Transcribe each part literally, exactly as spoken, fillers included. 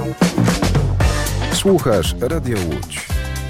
Słuchasz Radio Łódź.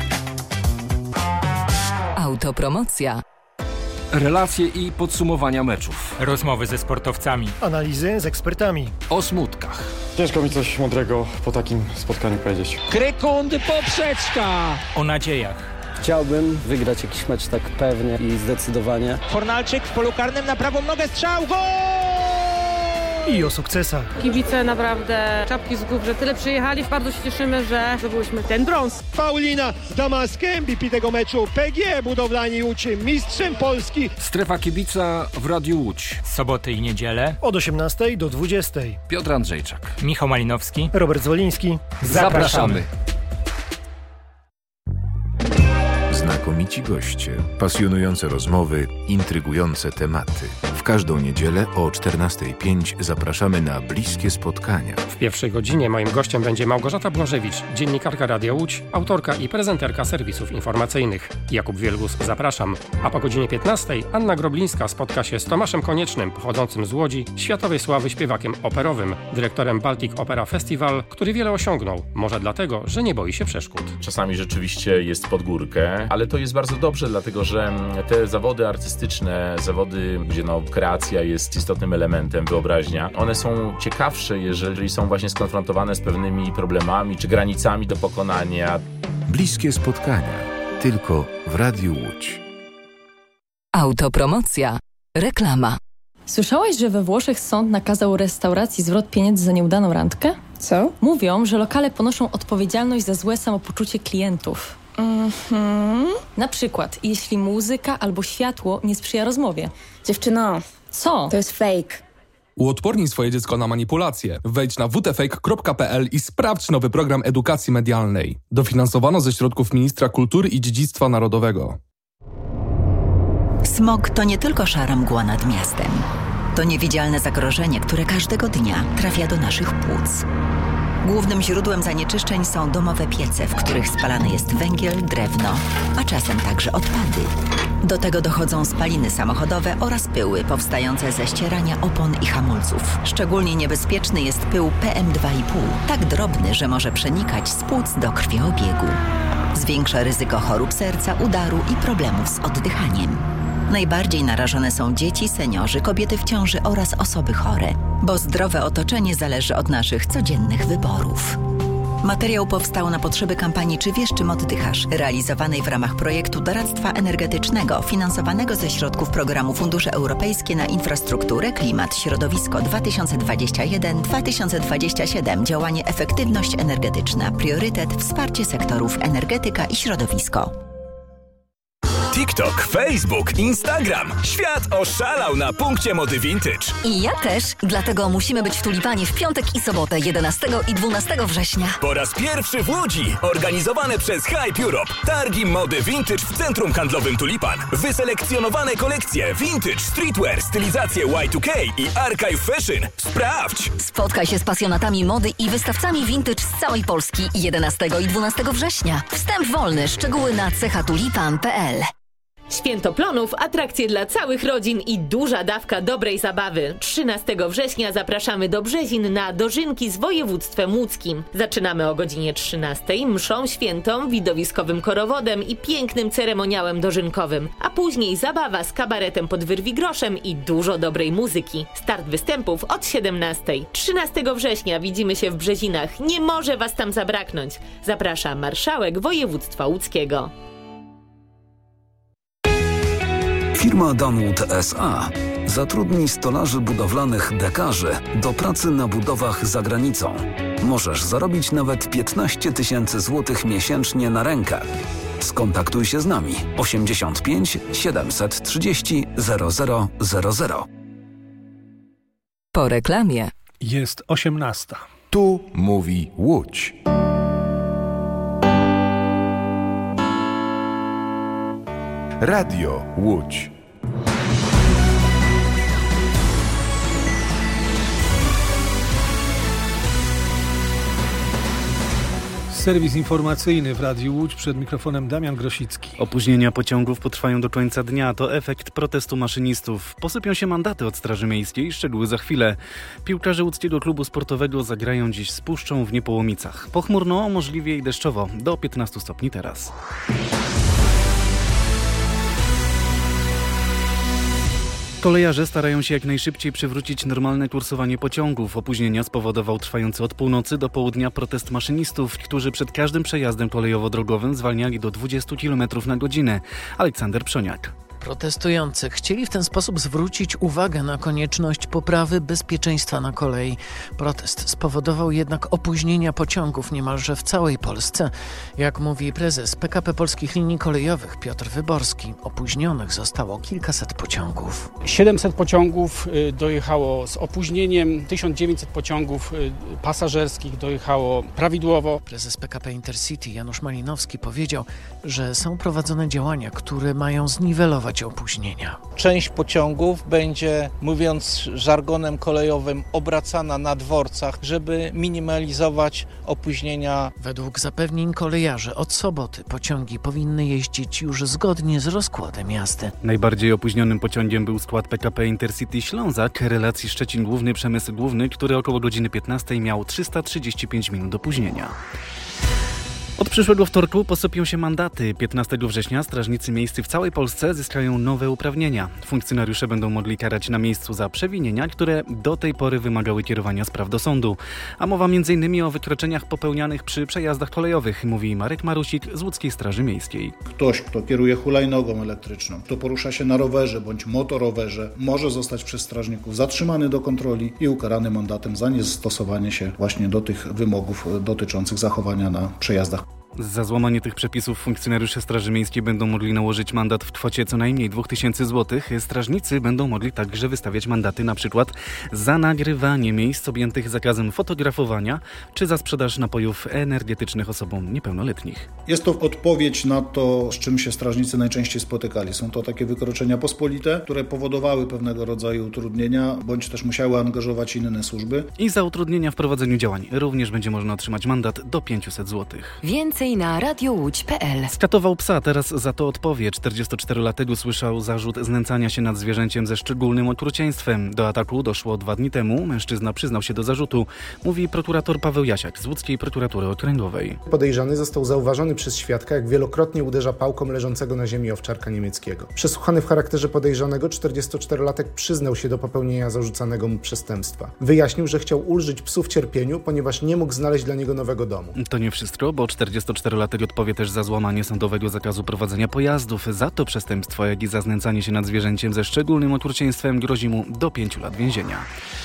Autopromocja. Relacje i podsumowania meczów. Rozmowy ze sportowcami. Analizy z ekspertami. O smutkach. Ciężko mi coś mądrego po takim spotkaniu powiedzieć. Krykundy poprzeczka. O nadziejach. Chciałbym wygrać jakiś mecz tak pewnie i zdecydowanie. Fornalczyk w polu karnym na prawą nogę, strzał, gol! I o sukcesach. Kibice naprawdę czapki z głów, że tyle przyjechali. Bardzo się cieszymy, że zdobyliśmy ten brąz. Paulina Damask, M V P tego meczu. P G Budowlani Łódź, mistrzem Polski. Strefa kibica w Radiu Łódź. Soboty i niedzielę. Od osiemnastej do dwudziestej. Piotr Andrzejczak. Michał Malinowski. Robert Zwoliński. Zapraszamy. Zapraszamy. Znakomici goście, pasjonujące rozmowy, intrygujące tematy. W każdą niedzielę o czternasta pięć zapraszamy na bliskie spotkania. W pierwszej godzinie moim gościem będzie Małgorzata Błażewicz, dziennikarka Radia Łódź, autorka i prezenterka serwisów informacyjnych. Jakub Wielgus, zapraszam. A po godzinie piętnastej Anna Groblińska spotka się z Tomaszem Koniecznym, pochodzącym z Łodzi, światowej sławy śpiewakiem operowym, dyrektorem Baltic Opera Festival, który wiele osiągnął. Może dlatego, że nie boi się przeszkód. Czasami rzeczywiście jest pod górkę, ale to jest bardzo dobrze, dlatego że te zawody artystyczne, zawody, gdzie no, kreacja jest istotnym elementem, wyobraźnia, one są ciekawsze, jeżeli są właśnie skonfrontowane z pewnymi problemami czy granicami do pokonania. Bliskie spotkania. Tylko w Radiu Łódź. Autopromocja. Reklama. Słyszałeś, że we Włoszech sąd nakazał restauracji zwrot pieniędzy za nieudaną randkę? Co? Mówią, że lokale ponoszą odpowiedzialność za złe samopoczucie klientów. Mhm. Na przykład, jeśli muzyka albo światło nie sprzyja rozmowie. Dziewczyno, co? To jest fake. Uodpornij swoje dziecko na manipulacje. Wejdź na w t fake kropka p l i sprawdź nowy program edukacji medialnej. Dofinansowano ze środków Ministra Kultury i Dziedzictwa Narodowego. Smog to nie tylko szara mgła nad miastem. To niewidzialne zagrożenie, które każdego dnia trafia do naszych płuc. Głównym źródłem zanieczyszczeń są domowe piece, w których spalany jest węgiel, drewno, a czasem także odpady. Do tego dochodzą spaliny samochodowe oraz pyły powstające ze ścierania opon i hamulców. Szczególnie niebezpieczny jest pył P M dwa i pół, tak drobny, że może przenikać z płuc do krwiobiegu. Zwiększa ryzyko chorób serca, udaru i problemów z oddychaniem. Najbardziej narażone są dzieci, seniorzy, kobiety w ciąży oraz osoby chore, bo zdrowe otoczenie zależy od naszych codziennych wyborów. Materiał powstał na potrzeby kampanii Czy wiesz, czym oddychasz? Realizowanej w ramach projektu doradztwa energetycznego finansowanego ze środków programu Fundusze Europejskie na infrastrukturę, klimat, środowisko dwa tysiące dwadzieścia jeden do dwa tysiące dwudziestego siódmego. Działanie efektywność energetyczna. Priorytet wsparcie sektorów energetyka i środowisko. TikTok, Facebook, Instagram. Świat oszalał na punkcie mody vintage. I ja też, dlatego musimy być w Tulipanie w piątek i sobotę jedenastego i dwunastego września. Po raz pierwszy w Łodzi, organizowane przez Hype Europe. Targi mody vintage w centrum handlowym Tulipan. Wyselekcjonowane kolekcje vintage, streetwear, stylizacje Y dwa K i archive fashion. Sprawdź! Spotkaj się z pasjonatami mody i wystawcami vintage z całej Polski jedenastego i dwunastego września. Wstęp wolny, szczegóły na cechatulipan kropka p l. Święto Plonów, atrakcje dla całych rodzin i duża dawka dobrej zabawy. trzynastego września zapraszamy do Brzezin na dożynki z województwem łódzkim. Zaczynamy o godzinie trzynastej mszą świętą, widowiskowym korowodem i pięknym ceremoniałem dożynkowym. A później zabawa z kabaretem pod Wyrwigroszem i dużo dobrej muzyki. Start występów od siedemnastej. trzynastego września widzimy się w Brzezinach. Nie może was tam zabraknąć. Zaprasza marszałek województwa łódzkiego. Firma Dunwood S A zatrudni stolarzy budowlanych dekarzy do pracy na budowach za granicą. Możesz zarobić nawet piętnaście tysięcy złotych miesięcznie na rękę. Skontaktuj się z nami osiemdziesiąt pięć siedemset trzydzieści zero zero zero zero. Po reklamie. Jest osiemnasta. Tu mówi Łódź. Radio Łódź. Serwis informacyjny w Radiu Łódź, przed mikrofonem Damian Grosicki. Opóźnienia pociągów potrwają do końca dnia. To efekt protestu maszynistów. Posypią się mandaty od Straży Miejskiej. Szczegóły za chwilę. Piłkarze łódzkiego klubu sportowego zagrają dziś z Puszczą w Niepołomicach. Pochmurno, możliwie i deszczowo. Do piętnastu stopni teraz. Kolejarze starają się jak najszybciej przywrócić normalne kursowanie pociągów. Opóźnienia spowodował trwający od północy do południa protest maszynistów, którzy przed każdym przejazdem kolejowo-drogowym zwalniali do dwudziestu kilometrów na godzinę. Aleksander Przoniak. Protestujący chcieli w ten sposób zwrócić uwagę na konieczność poprawy bezpieczeństwa na kolei. Protest spowodował jednak opóźnienia pociągów niemalże w całej Polsce. Jak mówi prezes P K P Polskich Linii Kolejowych Piotr Wyborski, opóźnionych zostało kilkaset pociągów. siedemset pociągów dojechało z opóźnieniem, tysiąc dziewięćset pociągów pasażerskich dojechało prawidłowo. Prezes P K P Intercity Janusz Malinowski powiedział, że są prowadzone działania, które mają zniwelować opóźnienia. Część pociągów będzie, mówiąc żargonem kolejowym, obracana na dworcach, żeby minimalizować opóźnienia. Według zapewnień kolejarzy od soboty pociągi powinny jeździć już zgodnie z rozkładem jazdy. Najbardziej opóźnionym pociągiem był skład P K P Intercity Ślązak relacji Szczecin Główny Przemysł Główny, który około godziny piętnastej miał trzysta trzydzieści pięć minut opóźnienia. Od przyszłego wtorku posypią się mandaty. piętnastego września strażnicy miejscy w całej Polsce zyskają nowe uprawnienia. Funkcjonariusze będą mogli karać na miejscu za przewinienia, które do tej pory wymagały kierowania spraw do sądu. A mowa między innymi o wykroczeniach popełnianych przy przejazdach kolejowych, mówi Marek Marusik z Łódzkiej Straży Miejskiej. Ktoś, kto kieruje hulajnogą elektryczną, kto porusza się na rowerze bądź motorowerze, może zostać przez strażników zatrzymany do kontroli i ukarany mandatem za niestosowanie się właśnie do tych wymogów dotyczących zachowania na przejazdach. Za złamanie tych przepisów funkcjonariusze Straży Miejskiej będą mogli nałożyć mandat w kwocie co najmniej dwa tysiące złotych. Strażnicy będą mogli także wystawiać mandaty na przykład za nagrywanie miejsc objętych zakazem fotografowania czy za sprzedaż napojów energetycznych osobom niepełnoletnich. Jest to odpowiedź na to, z czym się strażnicy najczęściej spotykali. Są to takie wykroczenia pospolite, które powodowały pewnego rodzaju utrudnienia, bądź też musiały angażować inne służby. I za utrudnienia w prowadzeniu działań również będzie można otrzymać mandat do pięciuset złotych. Więcej na radiowódź kropka p l. Skatował psa, teraz za to odpowie. czterdziestoczterolatek usłyszał zarzut znęcania się nad zwierzęciem ze szczególnym okrucieństwem. Do ataku doszło dwa dni temu. Mężczyzna przyznał się do zarzutu, mówi prokurator Paweł Jasiak z Łódzkiej Prokuratury Okręgowej. Podejrzany został zauważony przez świadka, jak wielokrotnie uderza pałką leżącego na ziemi owczarka niemieckiego. Przesłuchany w charakterze podejrzanego, czterdziestoczterolatek przyznał się do popełnienia zarzucanego mu przestępstwa. Wyjaśnił, że chciał ulżyć psu w cierpieniu, ponieważ nie mógł znaleźć dla niego nowego domu. To nie wszystko, bo czterdziestoczterolatek odpowie też za złamanie sądowego zakazu prowadzenia pojazdów. Za to przestępstwo, jak i za znęcanie się nad zwierzęciem ze szczególnym okrucieństwem grozi mu do pięciu lat więzienia.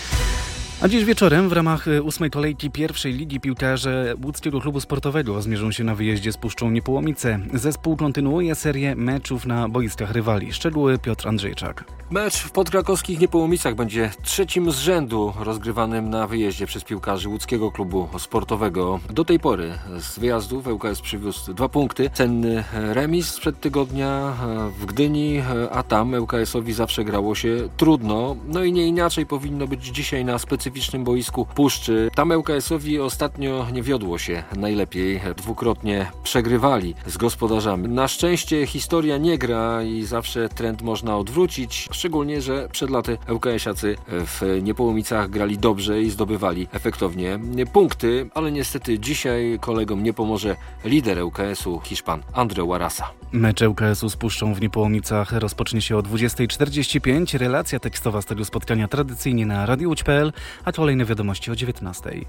A dziś wieczorem w ramach ósmej kolejki pierwszej ligi piłkarze Łódzkiego Klubu Sportowego zmierzą się na wyjeździe z Puszczą Niepołomice. Zespół kontynuuje serię meczów na boiskach rywali. Szczegóły Piotr Andrzejczak. Mecz w podkrakowskich Niepołomicach będzie trzecim z rzędu rozgrywanym na wyjeździe przez piłkarzy Łódzkiego Klubu Sportowego. Do tej pory z wyjazdów L K S przywiózł dwa punkty. Cenny remis sprzed tygodnia w Gdyni, a tam L K S-owi zawsze grało się trudno. No i nie inaczej powinno być dzisiaj na specyficznym boisku Puszczy. Tam L K S-owi ostatnio nie wiodło się najlepiej. Dwukrotnie przegrywali z gospodarzami. Na szczęście historia nie gra i zawsze trend można odwrócić. Szczególnie, że przed laty L K S-iacy w Niepołomicach grali dobrze i zdobywali efektownie punkty, ale niestety dzisiaj kolegom nie pomoże lider L K S-u, Hiszpan Andreu Arasa. Mecz L K S-u z Puszczą w Niepołomicach rozpocznie się o dwudziesta czterdzieści pięć. Relacja tekstowa z tego spotkania tradycyjnie na radiowódź kropka p l, a kolejne wiadomości o dziewiętnastej.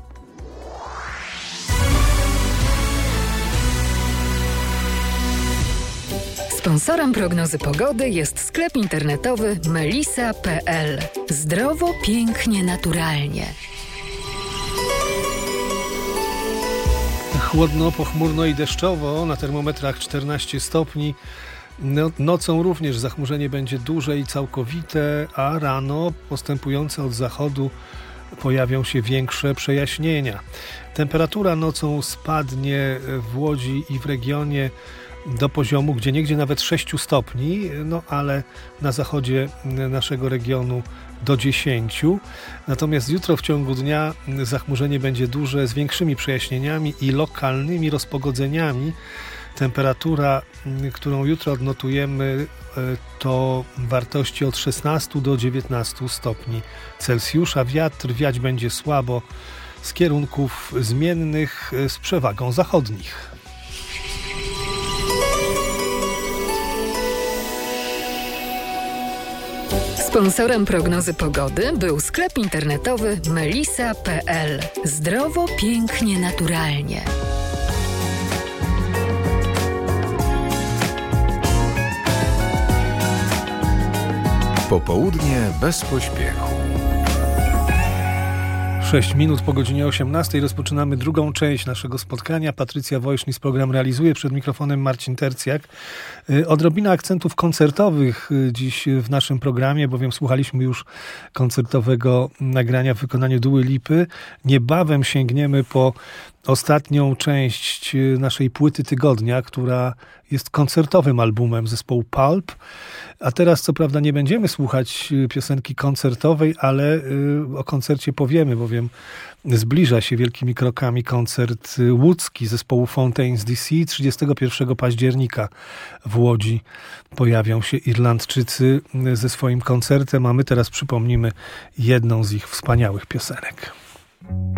Sponsorem prognozy pogody jest sklep internetowy melisa kropka p l. Zdrowo, pięknie, naturalnie. Chłodno, pochmurno i deszczowo, na termometrach czternaście stopni. No, nocą również zachmurzenie będzie duże i całkowite, a rano postępujące od zachodu pojawią się większe przejaśnienia. Temperatura nocą spadnie w Łodzi i w regionie do poziomu gdzieniegdzie nawet sześciu stopni, no ale na zachodzie naszego regionu do dziesięciu. Natomiast jutro w ciągu dnia zachmurzenie będzie duże z większymi przejaśnieniami i lokalnymi rozpogodzeniami. Temperatura, którą jutro odnotujemy, to wartości od szesnastu do dziewiętnastu stopni Celsjusza. Wiatr wiać będzie słabo z kierunków zmiennych z przewagą zachodnich. Sponsorem prognozy pogody był sklep internetowy melisa kropka pe el. Zdrowo, pięknie, naturalnie. Popołudnie bez pośpiechu. sześć minut po godzinie osiemnastej rozpoczynamy drugą część naszego spotkania. Patrycja Wojsznis program realizuje, przed mikrofonem Marcin Tercjak. Odrobina akcentów koncertowych dziś w naszym programie, bowiem słuchaliśmy już koncertowego nagrania w wykonaniu Duły Lipy. Niebawem sięgniemy po ostatnią część naszej płyty tygodnia, która jest koncertowym albumem zespołu Pulp. A teraz co prawda nie będziemy słuchać piosenki koncertowej, ale o koncercie powiemy, bowiem zbliża się wielkimi krokami koncert łódzki zespołu Fontaines D C. trzydziestego pierwszego października w Łodzi pojawią się Irlandczycy ze swoim koncertem, a my teraz przypomnimy jedną z ich wspaniałych piosenek.